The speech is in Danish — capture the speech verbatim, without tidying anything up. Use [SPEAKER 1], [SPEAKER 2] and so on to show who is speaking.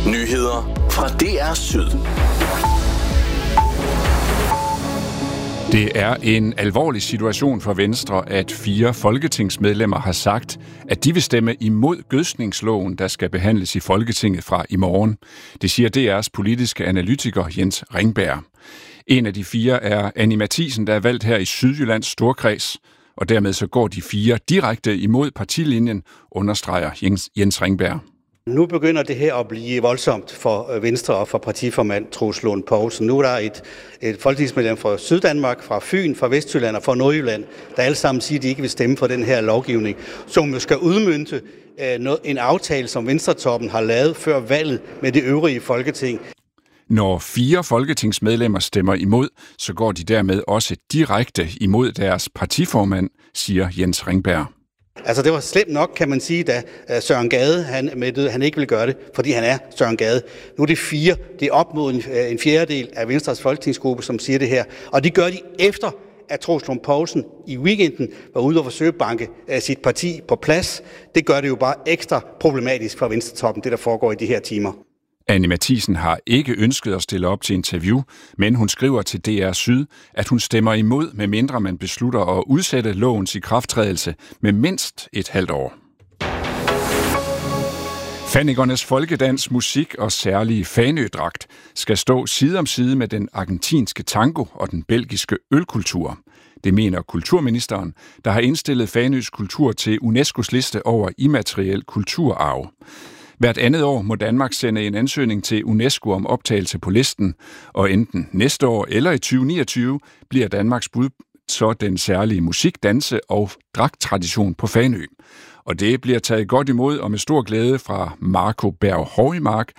[SPEAKER 1] Nyheder fra D R Syd.
[SPEAKER 2] Det er en alvorlig situation for Venstre, at fire folketingsmedlemmer har sagt, at de vil stemme imod gødskningsloven, der skal behandles i Folketinget fra i morgen. Det siger D R's politiske analytiker Jens Ringberg. En af de fire er Anni Matthiesen, der er valgt her i Sydjyllands Storkreds, og dermed så går de fire direkte imod partilinjen, understreger Jens, Jens Ringberg.
[SPEAKER 3] Nu begynder det her at blive voldsomt for Venstre og for partiformand Troels Lund Poulsen. Nu er der et, et folketingsmedlem fra Syddanmark, fra Fyn, fra Vestjylland og fra Nordjylland, der alle sammen siger, at de ikke vil stemme for den her lovgivning, som jo skal udmønte øh, en aftale, som Venstretoppen har lavet før valget med det øvrige Folketing.
[SPEAKER 2] Når fire folketingsmedlemmer stemmer imod, så går de dermed også direkte imod deres partiformand, siger Jens Ringberg.
[SPEAKER 3] Altså det var slemt nok, kan man sige, da Søren Gade han, med, han ikke ville gøre det, fordi han er Søren Gade. Nu er det fire, det er op mod en, en fjerdedel af Venstres folketingsgruppe, som siger det her. Og det gør de efter, at Troels Lund Poulsen i weekenden var ude og forsøge at banke sit parti på plads. Det gør det jo bare ekstra problematisk for Venstretoppen, det der foregår i de her timer.
[SPEAKER 2] Anni Matthiesen har ikke ønsket at stille op til interview, men hun skriver til D R Syd, at hun stemmer imod, medmindre man beslutter at udsætte lovens ikrafttrædelse med mindst et halvt år. Fanikernes folkedans, musik og særlige Fanø-dragt skal stå side om side med den argentinske tango og den belgiske ølkultur. Det mener kulturministeren, der har indstillet Fanøs kultur til UNESCO's liste over immateriel kulturarv. Hvert andet år må Danmark sende en ansøgning til UNESCO om optagelse på listen, og enten næste år eller i tyve niogtyve bliver Danmarks bud så den særlige musik, danse og dragttradition på Fanø. Og det bliver taget godt imod og med stor glæde fra Marco Berg Højmark,